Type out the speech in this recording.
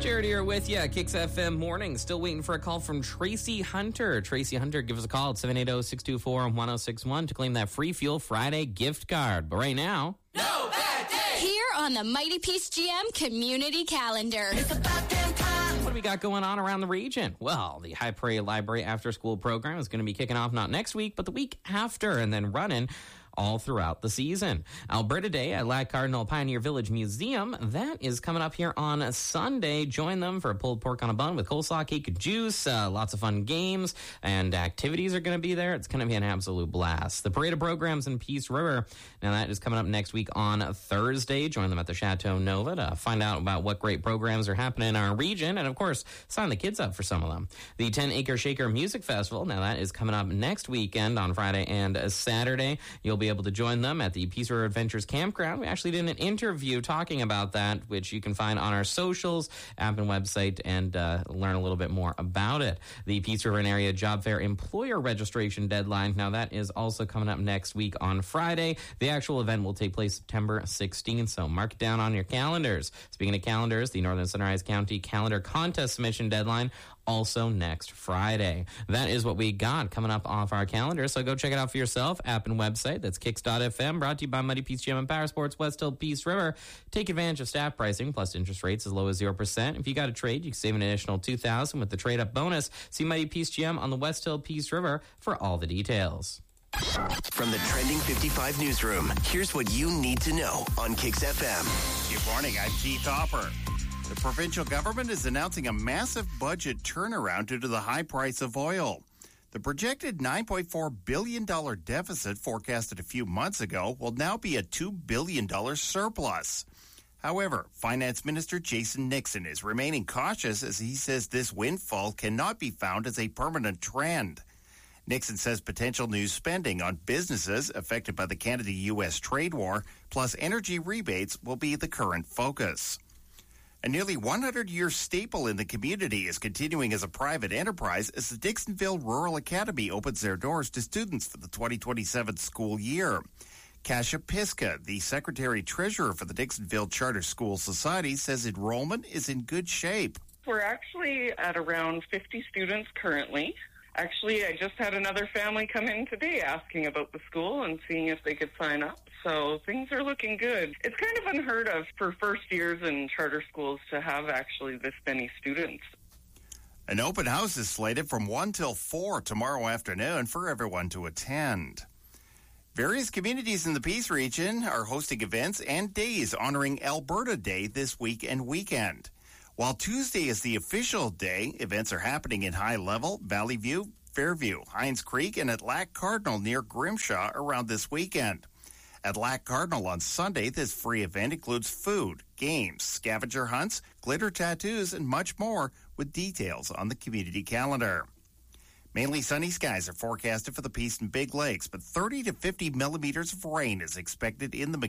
Jared here with you, Kicks FM Morning. Still waiting for a call from Tracy Hunter. Tracy Hunter, give us a call at 780-624-1061 to claim that Free Fuel Friday gift card. But right now... No bad day! Here on the Mighty Peace GM Community Calendar. It's about damn time! What do we got going on around the region? Well, the High Prairie Library after-school program is going to be kicking off not next week, but the week after, and then running all throughout the season. Alberta Day at Lac Cardinal Pioneer Village Museum, that is coming up here on Sunday. Join them for a pulled pork on a bun with coleslaw, cake, and juice. Lots of fun games and activities are going to be there. It's going to be an absolute blast. The Parade of Programs in Peace River, now that is coming up next week on Thursday. Join them at the Chateau Nova to find out about what great programs are happening in our region, and of course, sign the kids up for some of them. The 10 Acre Shaker Music Festival, now that is coming up next weekend on Friday and Saturday. You'll be able to join them at the Peace River Adventures Campground. We actually did an interview talking about that, which you can find on our socials, app and website, and learn a little bit more about it. The Peace River and Area Job Fair Employer Registration Deadline, now that is also coming up next week on Friday. The actual event will take place September 16th, so mark it down on your calendars. Speaking of calendars, the Northern Sunrise County Calendar Contest Submission Deadline also next Friday. That is what we got coming up off our calendar, so go check it out for yourself, app and website. That's Kicks.fm, brought to you by Mighty Peace GM and Power Sports, West Hill Peace River. Take advantage of staff pricing plus interest rates as low as 0%. If you got a trade, you can save an additional $2,000 with the trade-up bonus. See Mighty Peace GM on the West Hill Peace River for all the details. From the Trending 55 newsroom, here's what you need to know on Kicks FM. Good morning, I'm Keith Hopper. The provincial government is announcing a massive budget turnaround due to the high price of oil. The projected $9.4 billion deficit forecasted a few months ago will now be a $2 billion surplus. However, Finance Minister Jason Nixon is remaining cautious as he says this windfall cannot be found as a permanent trend. Nixon says potential new spending on businesses affected by the Canada-U.S. trade war, plus energy rebates, will be the current focus. A nearly 100-year staple in the community is continuing as a private enterprise as the Dixonville Rural Academy opens their doors to students for the 2027 school year. Kasia Piska, the Secretary-Treasurer for the Dixonville Charter School Society, says enrollment is in good shape. We're actually at around 50 students currently. Actually, I just had another family come in today asking about the school and seeing if they could sign up. So things are looking good. It's kind of unheard of for first years in charter schools to have actually this many students. An open house is slated from 1 till 4 tomorrow afternoon for everyone to attend. Various communities in the Peace region are hosting events and days honoring Alberta Day this week and weekend. While Tuesday is the official day, events are happening in High Level, Valley View, Fairview, Hines Creek, and at Lac Cardinal near Grimshaw around this weekend. At Lac Cardinal on Sunday, this free event includes food, games, scavenger hunts, glitter tattoos, and much more, with details on the community calendar. Mainly sunny skies are forecasted for the Peace and Big Lakes, but 30 to 50 millimeters of rain is expected in the